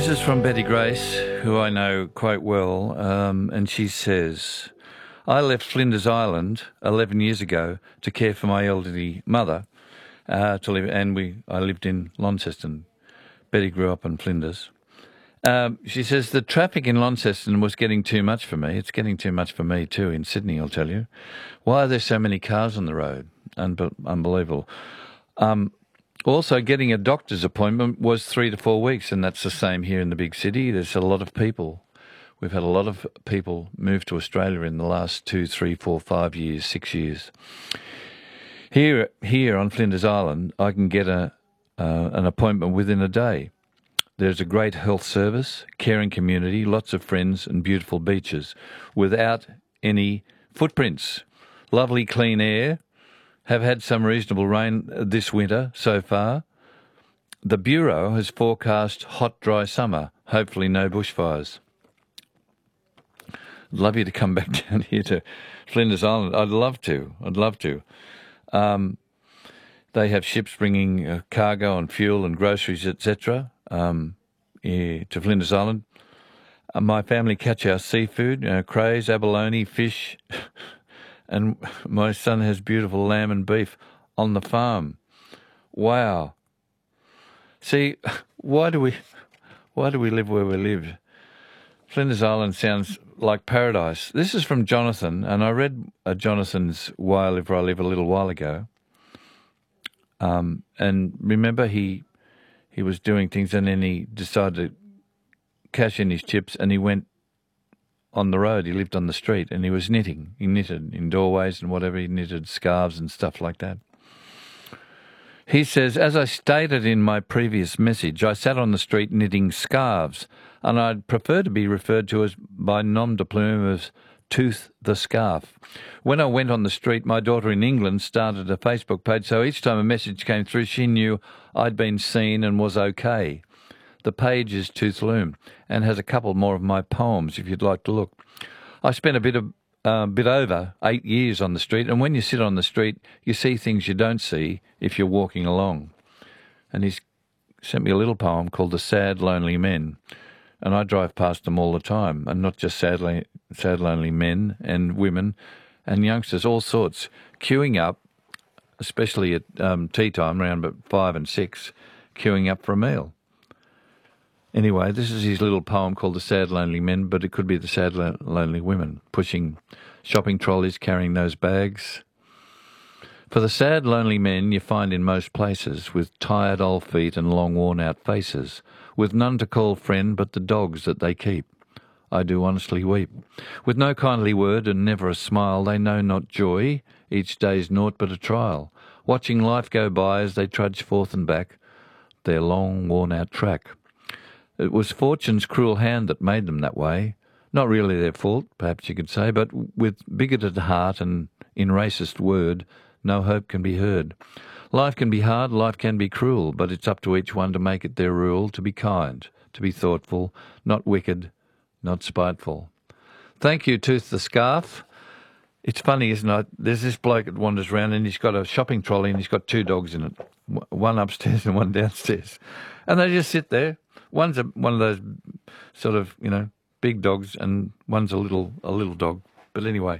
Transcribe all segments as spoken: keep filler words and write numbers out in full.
This is from Betty Grace, who I know quite well, um, and she says, I left Flinders Island eleven years ago to care for my elderly mother, uh, to live, and we I lived in Launceston. Betty grew up in Flinders. Um, she says, the traffic in Launceston was getting too much for me. It's getting too much for me too in Sydney, I'll tell you. Why are there so many cars on the road? Unbe- unbelievable. Um, also, getting a doctor's appointment was three to four weeks, and that's the same here in the big city. There's a lot of people. We've had a lot of people move to Australia in the last two, three, four, five years, six years. Here, here on Flinders Island, I can get a uh, an appointment within a day. There's a great health service, caring community, lots of friends and beautiful beaches without any footprints. Lovely clean air. Have had some reasonable rain this winter so far. The Bureau has forecast hot, dry summer. Hopefully no bushfires. I'd love you to come back down here to Flinders Island. I'd love to. I'd love to. Um, they have ships bringing uh, cargo and fuel and groceries, et cetera, um, yeah, to Flinders Island. Uh, my family catch our seafood, uh, crays, abalone, fish, and my son has beautiful lamb and beef on the farm. Wow. See, why do we, why do we live where we live? Flinders Island sounds like paradise. This is from Jonathan, and I read uh, Jonathan's Why I Live Where I Live a little while ago. Um, and remember, he he was doing things, and then he decided to cash in his chips, and he went on the road. He lived on the street, and he was knitting. He knitted in doorways and whatever. He knitted scarves and stuff like that. He says, as I stated in my previous message, I sat on the street knitting scarves, and I'd prefer to be referred to as by nom de plume as Tooth the Scarf. When I went on the street, my daughter in England started a Facebook page, so each time a message came through, she knew I'd been seen and was okay. The page is Tooth Loom and has a couple more of my poems if you'd like to look. I spent a bit of uh, bit over eight years on the street, and when you sit on the street, you see things you don't see if you're walking along. And he's sent me a little poem called The Sad Lonely Men, and I drive past them all the time, and not just sadly, sad lonely men and women and youngsters, all sorts, queuing up, especially at um, tea time, around about five and six, queuing up for a meal. Anyway, this is his little poem called The Sad Lonely Men, but it could be The Sad Lo- Lonely Women, pushing shopping trolleys, carrying those bags. For the sad, lonely men you find in most places, with tired old feet and long worn-out faces, with none to call friend but the dogs that they keep. I do honestly weep. With no kindly word and never a smile, they know not joy, each day's naught but a trial, watching life go by as they trudge forth and back, their long worn-out track. It was fortune's cruel hand that made them that way. Not really their fault, perhaps you could say, but with bigoted heart and in racist word, no hope can be heard. Life can be hard, life can be cruel, but it's up to each one to make it their rule to be kind, to be thoughtful, not wicked, not spiteful. Thank you, Tooth the Scarf. It's funny, isn't it? There's this bloke that wanders around and he's got a shopping trolley and he's got two dogs in it, one upstairs and one downstairs. And they just sit there. One's a, one of those sort of, you know, big dogs, and one's a little a little dog. But anyway,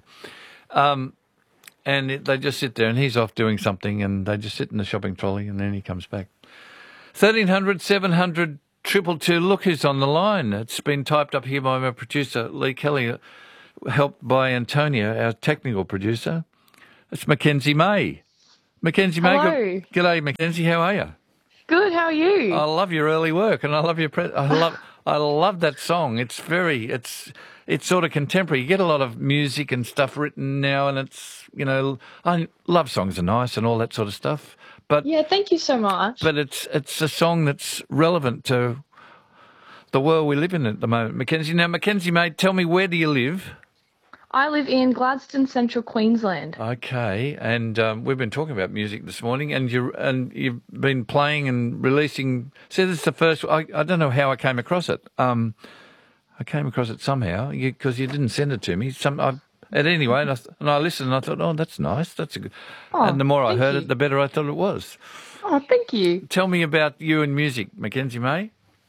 um, and it, they just sit there, and he's off doing something, and they just sit in the shopping trolley, and then he comes back. thirteen hundred, seven hundred, triple two. Look who's on the line. It's been typed up here by my producer, Lee Kelly, helped by Antonia, our technical producer. It's Mackenzie May. Mackenzie May. Hello. Good, g'day, Mackenzie. How are you? Good, how are you? I love your early work, and I love your. Pre- I love. I love that song. It's very. It's. It's sort of contemporary. You get a lot of music and stuff written now, and it's. You know, I love songs are nice and all that sort of stuff. But yeah, thank you so much. But it's it's a song that's relevant to the world we live in at the moment, Mackenzie. Now, Mackenzie, mate, tell me, where do you live? I live in Gladstone, Central Queensland. Okay, and um, we've been talking about music this morning, and you and you've been playing and releasing. See, this is the first. I, I don't know how I came across it. Um, I came across it somehow because you, you didn't send it to me. Some, I, and anyway, and I, and I listened, and I thought, oh, that's nice. That's a good. Oh, and the more I heard you. it, the better I thought it was. Oh, thank you. Tell me about you and music, Mackenzie May.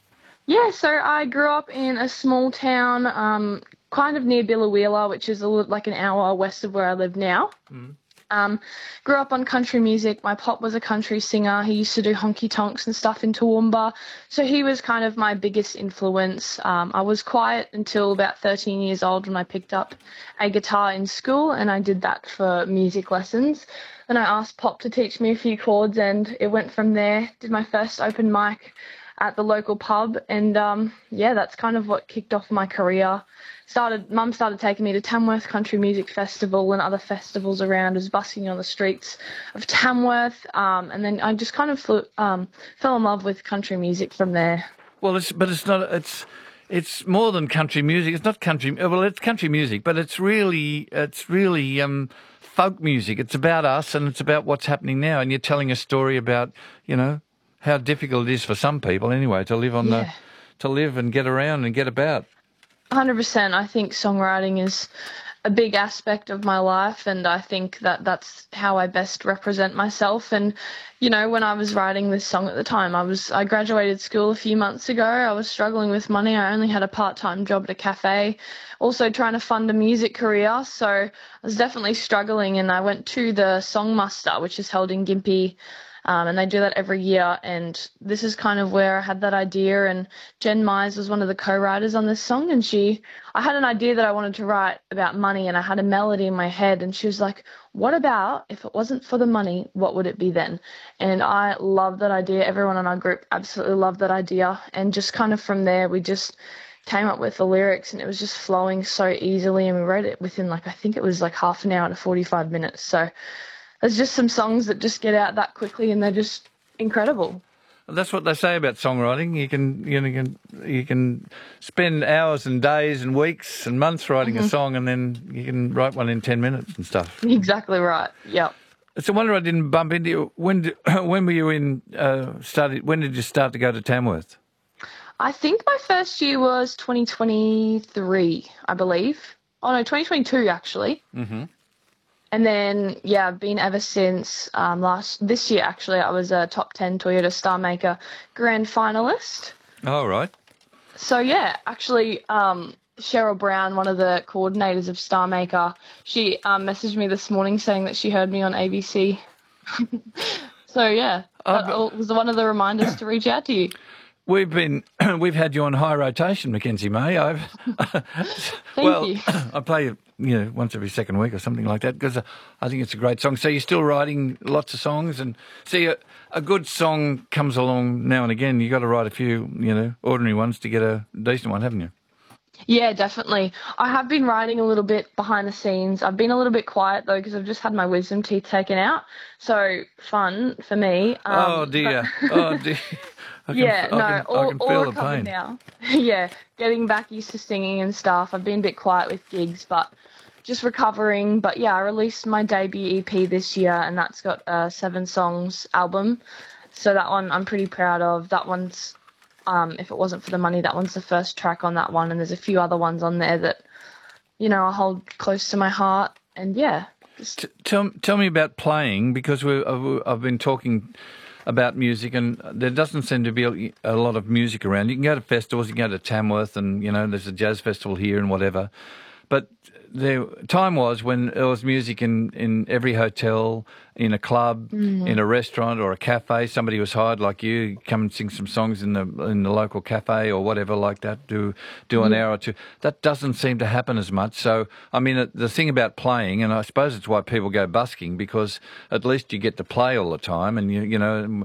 Yeah, so I grew up in a small town, um, kind of near Biloela, which is a, li- like an hour west of where I live now. Mm. Um, grew up on country music. My pop was a country singer. He used to do honky tonks and stuff in Toowoomba. So he was kind of my biggest influence. Um, I was quiet until about thirteen years old when I picked up a guitar in school, and I did that for music lessons. Then I asked Pop to teach me a few chords, and it went from there. Did my first open mic at the local pub, and um, yeah, that's kind of what kicked off my career. Started, Mum started taking me to Tamworth Country Music Festival and other festivals around. I was busking on the streets of Tamworth, um, and then I just kind of flew, um, fell in love with country music from there. Well, it's but it's not. It's it's more than country music. It's not country. Well, it's country music, but it's really it's really um, folk music. It's about us, and it's about what's happening now. And you're telling a story about, you know, how difficult it is for some people anyway to live on Yeah. the to live and get around and get about. one hundred percent. I think songwriting is a big aspect of my life, and I think that that's how I best represent myself. And, you know, when I was writing this song at the time, I was I graduated school a few months ago. I was struggling with money. I only had a part-time job at a cafe, also trying to fund a music career. So I was definitely struggling, and I went to the Song Muster, which is held in Gympie. Um, and they do that every year, and this is kind of where I had that idea. And Jen Mize was one of the co-writers on this song, and she, I had an idea that I wanted to write about money, and I had a melody in my head, and she was like, what about if it wasn't for the money, what would it be then? And I loved that idea. Everyone in our group absolutely loved that idea, and just kind of from there, we just came up with the lyrics, and it was just flowing so easily, and we wrote it within, like, I think it was like half an hour to forty-five minutes. So there's just some songs that just get out that quickly, and they're just incredible. That's what they say about songwriting. You can you know you can you can spend hours and days and weeks and months writing Mm-hmm. a song, and then you can write one in ten minutes and stuff. Exactly right. Yep. It's a wonder I didn't bump into you. When did, when were you in uh, started? When did you start to go to Tamworth? I think my first year was twenty twenty-three, I believe. Oh no, twenty twenty-two actually. Mm-hmm. And then, yeah, I've been ever since. Um, last this year, actually, I was a top ten Toyota Star Maker grand finalist. Oh, right. So, yeah, actually, um, Cheryl Brown, one of the coordinators of Star Maker, she um, messaged me this morning saying that she heard me on A B C. So, yeah, Oh, that was one of the reminders to reach out to you. We've been we've had you on high rotation, Mackenzie May. I've Thank well, you. I play you, you know, once every second week or something like that because I think it's a great song. So you're still writing lots of songs, and see a, a good song comes along now and again. You got to write a few, you know, ordinary ones to get a decent one, haven't you? Yeah, definitely. I have been writing a little bit behind the scenes. I've been a little bit quiet, though, because I've just had my wisdom teeth taken out. So, fun for me. Um, oh, dear. but- oh, dear. I can, yeah, I no, can, all, I can all feel the recovered pain. now. Yeah, getting back used to singing and stuff. I've been a bit quiet with gigs, but just recovering. But, yeah, I released my debut E P this year, and that's got a seven songs album. So that one I'm pretty proud of. That one's... Um, if it wasn't for the money, that one's the first track on that one, and there's a few other ones on there that, you know, I hold close to my heart. And yeah, just... T- tell tell me about playing, because we I've, I've been talking about music, and there doesn't seem to be a, a lot of music around. You can go to festivals, you can go to Tamworth, and you know there's a jazz festival here and whatever, but the time was when there was music in, in every hotel, in a club, Mm. in a restaurant or a cafe. Somebody was hired like you, come and sing some songs in the in the local cafe or whatever like that, do do an hour or two. That doesn't seem to happen as much. So, I mean, the thing about playing, and I suppose it's why people go busking, because at least you get to play all the time, and you you know,